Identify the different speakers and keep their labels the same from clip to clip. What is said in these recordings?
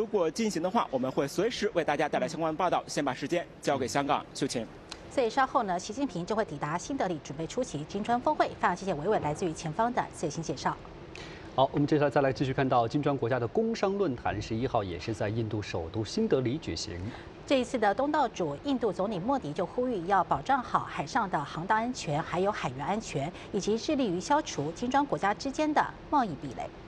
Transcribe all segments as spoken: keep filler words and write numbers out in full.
Speaker 1: 如果进行的话，我们会随时为大家带来相关报道。先把时间交给香港秀琴。
Speaker 2: 所以稍后呢，习近平就会抵达新德里，准备出席金砖峰会。非常谢谢伟伟来自于前方的最新介绍。
Speaker 3: 好，我们接下来再来继续看到金砖国家的工商论坛，十一号也是在印度首都新德里举行。
Speaker 2: 这一次的东道主印度总理莫迪就呼吁要保障好海上的航道安全，还有海员安全，以及致力于消除金砖国家之间的贸易壁垒。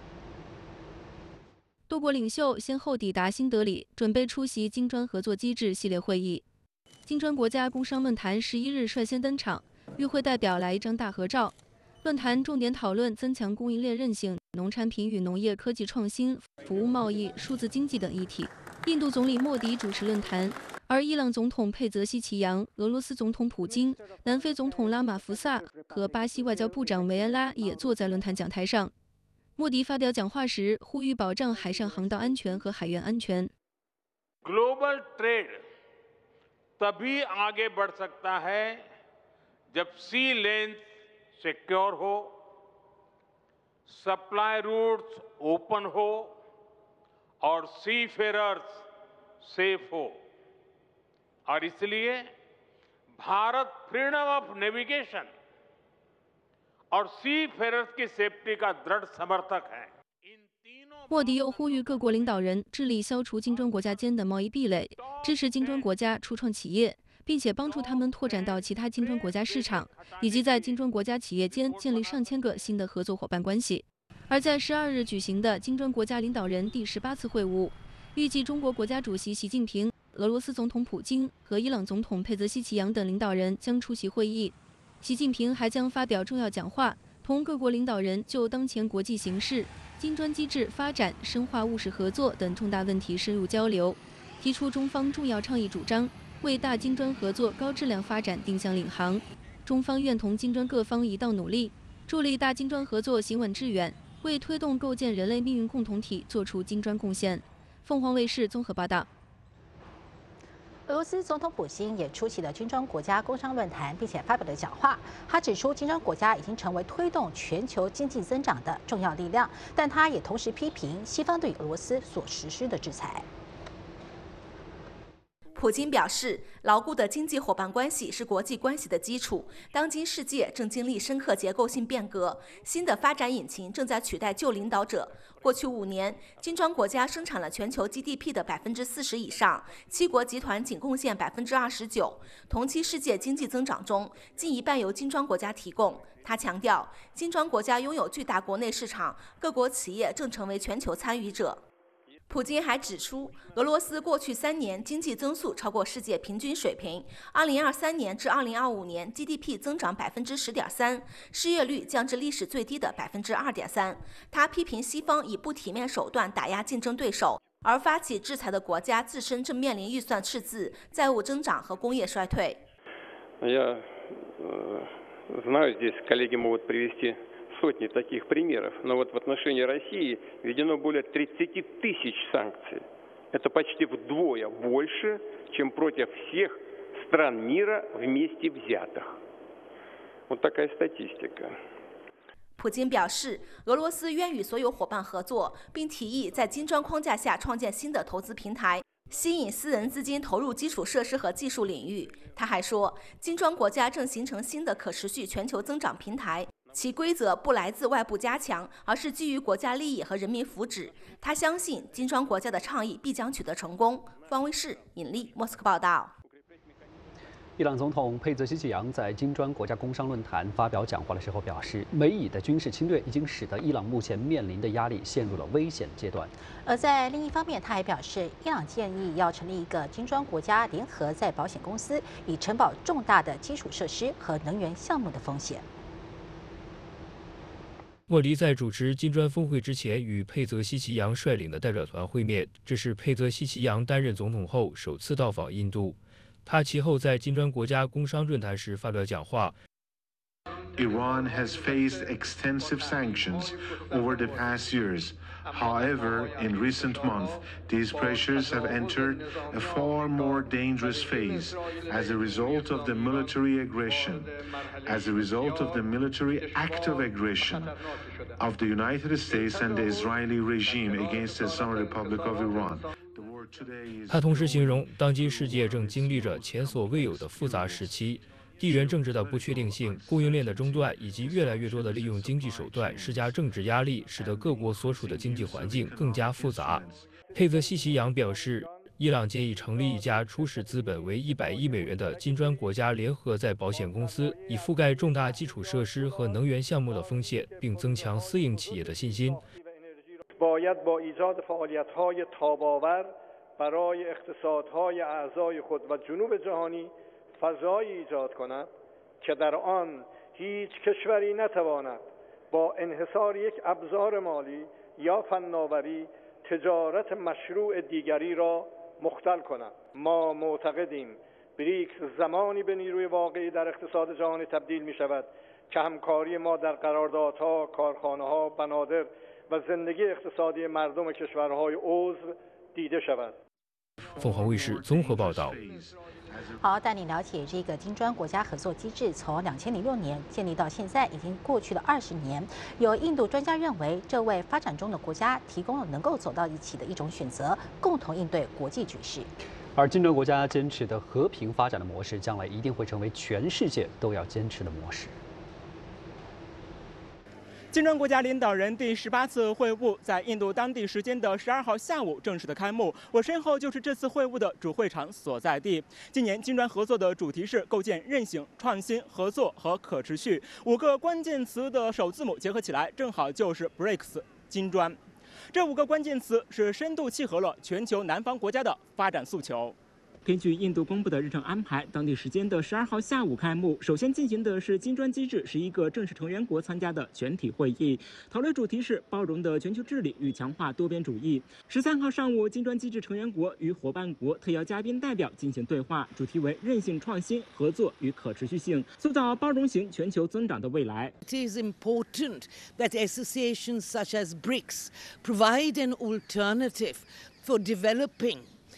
Speaker 4: 多国领袖先后抵达新德里，准备出席金砖合作机制系列会议。金砖国家工商论坛十一日率先登场，与会代表来一张大合照。论坛重点讨论增强供应链韧性、农产品与农业科技创新、服务贸易、数字经济等议题。印度总理莫迪主持论坛，而伊朗总统佩泽西奇扬、俄罗斯总统普京、南非总统拉马福萨和巴西外交部长维埃拉也坐在论坛讲台上。莫迪发表讲话时，呼吁保障海上航道安全和海员安全。
Speaker 5: Global trade तभी आगे बढ़ सकता है जब सी लेन सिक्योर हो, सप्लाई रूट्स ओपन हो और सी फेरर्स सेफ हो। और इसलिए भारत फ्रीडम ऑफ नेविगेशन और सी फेरर्स की सेफ्टी का दृढ़ समर्थक है।
Speaker 4: 莫迪又呼吁各国领导人致力消除金砖国家间的贸易壁垒，支持金砖国家初创企业，并且帮助他们拓展到其他金砖国家市场，以及在金砖国家企业间建立上千个新的合作伙伴关系。而在十二日举行的金砖国家领导人第十八次会晤，预计中国国家主席习近平、俄罗斯总统普京和伊朗总统佩泽西奇扬等领导人将出席会议。习近平还将发表重要讲话，同各国领导人就当前国际形势、金砖机制发展、深化务实合作等重大问题深入交流，提出中方重要倡议主张，为大金砖合作高质量发展定向领航。中方愿同金砖各方一道努力，助力大金砖合作行稳致远，为推动构建人类命运共同体做出金砖贡献。凤凰卫视综合报道。
Speaker 2: 俄罗斯总统普京也出席了金砖国家工商论坛，并且发表了讲话。他指出，金砖国家已经成为推动全球经济增长的重要力量，但他也同时批评西方对俄罗斯所实施的制裁。
Speaker 6: 普京表示，牢固的经济伙伴关系是国际关系的基础。当今世界正经历深刻结构性变革，新的发展引擎正在取代旧领导者。过去五年，金砖国家生产了全球 G D P 的百分之四十以上，七国集团仅贡献百分之二十九。同期世界经济增长中，近一半由金砖国家提供。他强调，金砖国家拥有巨大国内市场，各国企业正成为全球参与者。普京还指出，俄罗斯过去三年经济增速超过世界平均水平。二零二三年至二零二五年 G D P 增长百分之十点三，失业率降至历史最低的百分之二点三。他批评西方以不体面手段打压竞争对手，而发起制裁的国家自身正面临预算赤字、债务增长和工业衰退。
Speaker 7: Я знаю, здесь коллеги могут привести сотни таких примеров, но вот в отношении России введено более тридцати тысяч санкций. Это почти вдвое больше, чем против всех стран мира вместе взятых. Вот такая статистика.
Speaker 6: 普京表示，俄罗斯愿与所有伙伴合作，并提议在金砖框架下创建新的投资平台，吸引私人资金投入基础设施和技术领域。他还说，金砖国家正形成新的可持续全球增长平台。其规则不来自外部加强，而是基于国家利益和人民福祉。他相信金砖国家的倡议必将取得成功。方卫视尹丽莫斯科报道。
Speaker 3: 伊朗总统佩泽西奇扬在金砖国家工商论坛发表讲话的时候表示，美以的军事侵略已经使得伊朗目前面临的压力陷入了危险阶段。
Speaker 2: 而在另一方面，他还表示，伊朗建议要成立一个金砖国家联合再保险公司，以承保重大的基础设施和能源项目的风险。
Speaker 8: 莫迪在主持金砖峰会之前与佩泽西奇扬率领的代表团会面，这是佩泽西奇扬担任总统后首次到访印度。他其后在金砖国家工商论坛时发表讲话。
Speaker 9: Iran has faced extensive sanctions over the past years, However, in recent months, these pressures have entered a far more dangerous phase as a result of the military aggression, as a result of the military act of aggression of the United States and the Israeli regime against the Islamic Republic of Iran.
Speaker 8: 他同时形容，当今世界正经历着前所未有的复杂时期。 地缘政治的不确定性、供应链的中断，以及越来越多的利用经济手段施加政治压力，使得各国所处的经济环境更加复杂。佩泽西奇扬表示，伊朗建议成立一家初始资本为一百亿美元的金砖国家联合再保险公司，以覆盖重大基础设施和能源项目的风险，并增强私营企业的信心。
Speaker 10: فضایی ایجاد کنند که در آن هیچ کشوری نتواند با انحصار یک ابزار مالی یا فناوری تجارت مشروع دیگری را مختل کند. ما معتقدیم بریکس زمانی به نیروی واقعی در اقتصاد جهانی تبدیل می شود که همکاری ما در قراردادها، کارخانه‌ها، بنادر و زندگی اقتصادی مردم کشورهای عضو دیده شود.
Speaker 8: 凤凰卫视综合报道。
Speaker 2: 好，带你了解这个金砖国家合作机制，从两千零六年建立到现在，已经过去了二十年。有印度专家认为，这为发展中的国家提供了能够走到一起的一种选择，共同应对国际局势。
Speaker 3: 而金砖国家坚持的和平发展的模式，将来一定会成为全世界都要坚持的模式。
Speaker 1: 金砖国家领导人第十八次会晤在印度当地时间的十二号下午正式的开幕。我身后就是这次会晤的主会场所在地。今年金砖合作的主题是构建韧性、创新、合作和可持续。五个关键词的首字母结合起来，正好就是 B R I C S 金砖。这五个关键词是深度契合了全球南方国家的发展诉求。 根据印度公布的日程安排，当地时间的十二号下午开幕。首先进行的是金砖机制十一个正式成员国参加的全体会议，讨论主题是包容的全球治理与强化多边主义。十三号上午，金砖机制成员国与伙伴国特邀嘉宾代表进行对话，主题为韧性创新、合作与可持续性，塑造包容型全球增长的未来。
Speaker 11: It is important that associations such as B R I C S provide an alternative for developing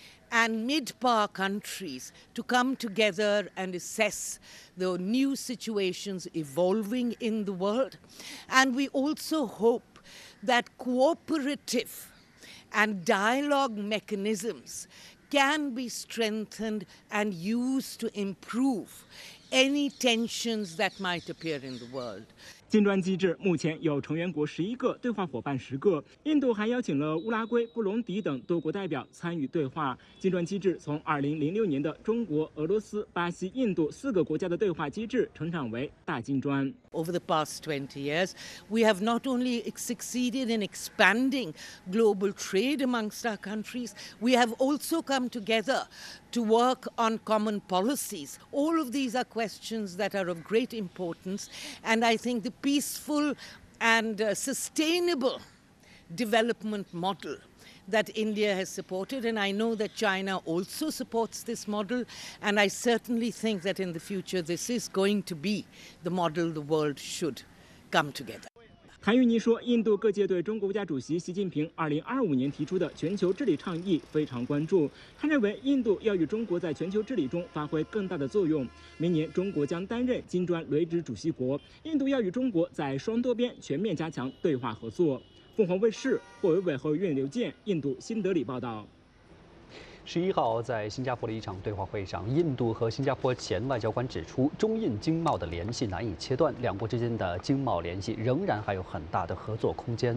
Speaker 11: and mid-power countries to come together and assess the new situations evolving in the world. And we also hope that cooperative and dialogue mechanisms can be strengthened and used to improve any tensions that might appear in the world.
Speaker 1: 金砖机制目前有成员国十一个，对话伙伴十个。印度还邀请了乌拉圭、布隆迪等多国代表参与对话。金砖机制从二零零六年的中国、俄罗斯、巴西、印度四个国家的对话机制成长为大金砖。
Speaker 11: Over the past twenty years, we have not only succeeded in expanding global trade amongst our countries, we have also come together to work on common policies. All of these are questions that are of great importance, and I think the peaceful and uh, sustainable development model that India has supported, and I know that China also supports this model, and I certainly think that in the future this is going to be the model the world should come together.
Speaker 1: 谭玉妮说，印度各界对中国国家主席习近平二零二五年提出的全球治理倡议非常关注。他认为，印度要与中国在全球治理中发挥更大的作用。明年，中国将担任金砖轮值主席国，印度要与中国在双多边全面加强对话合作。凤凰卫视霍伟伟和苑刘健，印度新德里报道。
Speaker 3: 十一号，在新加坡的一场对话会上，印度和新加坡前外交官指出，中印经贸的联系难以切断，两国之间的经贸联系仍然还有很大的合作空间。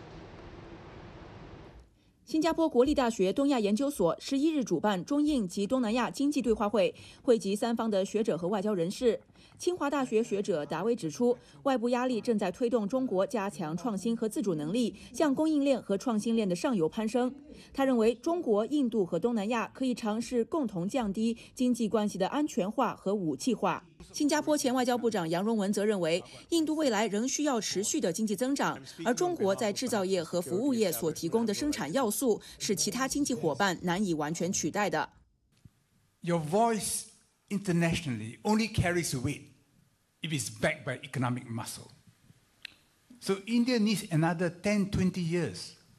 Speaker 12: 新加坡国立大学东亚研究所十一日主办中印及东南亚经济对话会，汇集三方的学者和外交人士。清华大学学者达威指出，外部压力正在推动中国加强创新和自主能力，向供应链和创新链的上游攀升。他认为，中国、印度和东南亚可以尝试共同降低经济关系的安全化和武器化。新加坡前外交部长杨荣文则认为，印度未来仍需要持续的经济增长，而中国在制造业和服务业所提供的生产要素是其他经济伙伴难以完全取代的。
Speaker 13: Your voice internationally only carries weight if it's backed by economic muscle. So India needs another ten, twenty years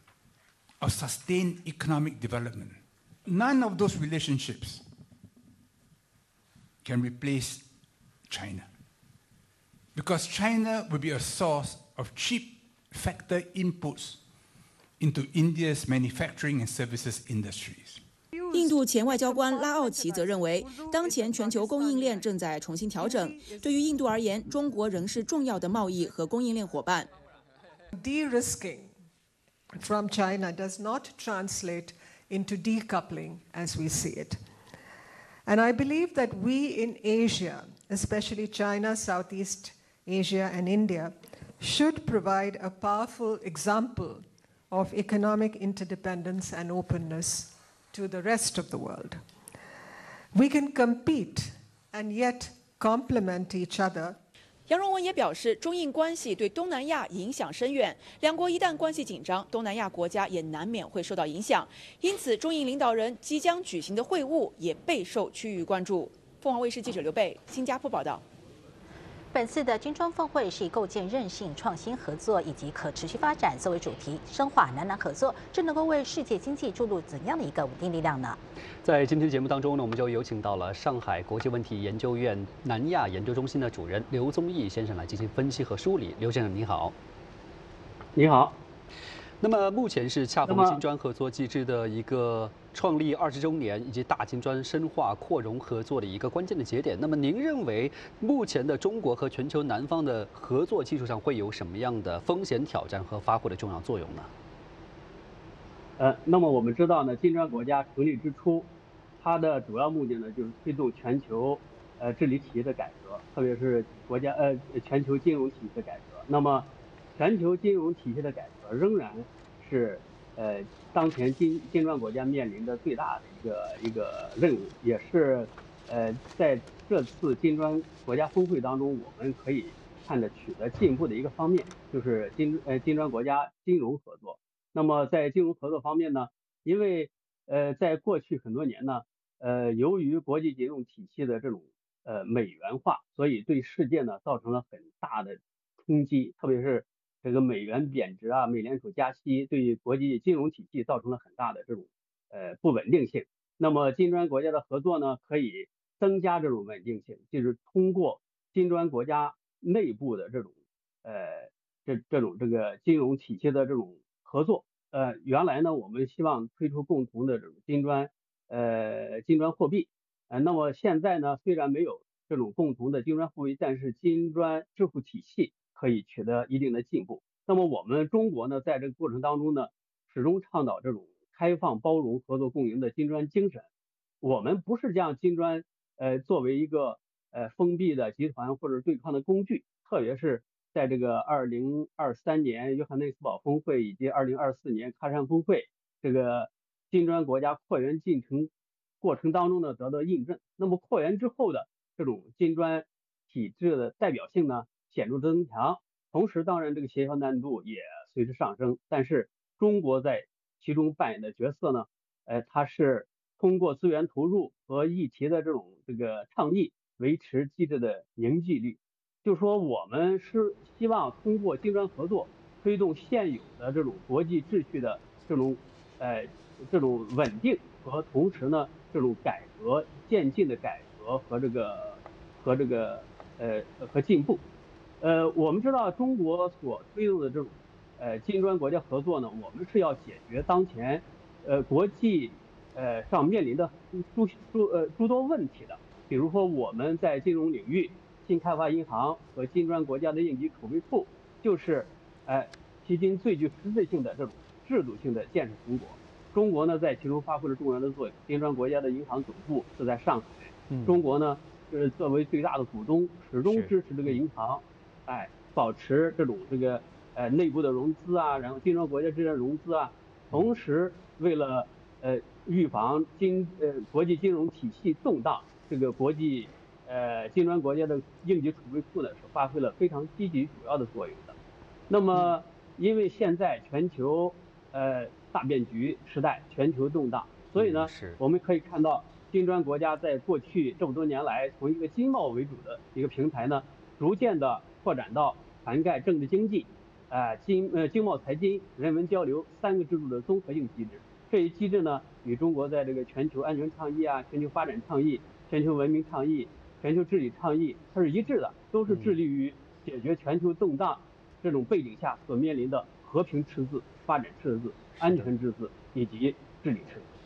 Speaker 13: of sustained economic development. None of those relationships can replace China, because China will be a source of cheap factor inputs into India's manufacturing and services industries.
Speaker 12: 印度前外交官拉奥奇则认为，当前全球供应链正在重新调整。对于印度而言，中国仍是重要的贸易和供应链伙伴。
Speaker 14: De-risking from China does not translate into decoupling as we see it. And I believe that we in Asia, especially China, Southeast Asia, and India, should provide a powerful example of economic interdependence and openness to the rest of the world. We can compete and yet complement each other.
Speaker 12: 杨荣文也表示，中印关系对东南亚影响深远，两国一旦关系紧张，东南亚国家也难免会受到影响。因此，中印领导人即将举行的会晤也备受区域关注。凤凰卫视记者刘贝，新加坡报道。
Speaker 2: 本次的金砖峰会是以构建韧性、创新合作以及可持续发展作为主题，深化南南合作，这能够为世界经济注入怎样的一个稳定力量呢？
Speaker 3: 在今天节目当中呢，我们就有请到了上海国际问题研究院南亚研究中心的主任刘宗义先生来进行分析和梳理。刘先生您好。
Speaker 15: 你好。
Speaker 3: 那么目前是恰逢金砖合作机制的一个创立二十周年，以及大金砖深化扩容合作的一个关键的节点。那么您认为目前的中国和全球南方的合作技术上会有什么样的风险挑战和发挥的重要作用呢？
Speaker 15: 呃，那么我们知道呢，金砖国家成立之初，它的主要目的呢就是推动全球呃治理体系的改革，特别是国家呃全球金融体系的改革。那么全球金融体系的改革仍然是呃当前金金砖国家面临的最大的一个一个任务，也是呃在这次金砖国家峰会当中我们可以看着取得进步的一个方面，就是金呃金砖国家金融合作。那么在金融合作方面呢，因为呃在过去很多年呢，呃由于国际金融体系的这种呃美元化，所以对世界呢造成了很大的冲击，特别是这个美元贬值啊，美联储加息，对国际金融体系造成了很大的这种呃不稳定性。那么金砖国家的合作呢，可以增加这种稳定性，就是通过金砖国家内部的这种呃这这种这个金融体系的这种合作。呃，原来呢，我们希望推出共同的这种金砖呃金砖货币，呃，那么现在呢，虽然没有这种共同的金砖货币，但是金砖支付体系可以取得一定的进步。那么我们中国呢，在这个过程当中呢，始终倡导这种开放、包容、合作共赢的金砖精神。我们不是将金砖呃作为一个呃封闭的集团或者对抗的工具，特别是在这个二零二三年约翰内斯堡峰会以及二零二四年喀山峰会这个金砖国家扩员进程过程当中呢得到印证。那么扩员之后的这种金砖体制的代表性呢显著增强，同时当然这个协调难度也随之上升，但是中国在其中扮演的角色呢，呃，它是通过资源投入和议题的这种这个倡议，维持机制的凝聚力。就说我们是希望通过金砖合作，推动现有的这种国际秩序的这种呃这种稳定和同时呢这种改革渐进的改革和这个和这个呃和进步。呃，我们知道中国所推动的这种呃金砖国家合作呢，我们是要解决当前呃国际呃上面临的诸诸呃诸多问题的，比如说我们在金融领域。新开发银行和金砖国家的应急储备处，就是呃迄今最具实质性的这种制度性的建设成果。中国呢在其中发挥了重要的作用。金砖国家的银行总部是在上海，嗯、中国呢是作为最大的股东，始终支持这个银行，哎，保持这种这个呃内部的融资啊，然后金砖国家之间融资啊，同时为了呃预防金呃国际金融体系动荡，这个国际。呃，金砖国家的应急储备库呢是发挥了非常积极主要的作用的。那么，因为现在全球呃大变局时代，全球动荡，所以呢，嗯、我们可以看到金砖国家在过去这么多年来，从一个经贸为主的一个平台呢，逐渐的扩展到涵盖政治经济、 呃经呃经贸财经、人文交流三个制度的综合性机制。这一机制呢，与中国在这个全球安全倡议啊、全球发展倡议、全球文明倡议、全球治理倡议，它是一致的，都是致力于解决全球动荡这种背景下所面临的和平赤字、发展赤字、安全赤字以及治理赤字。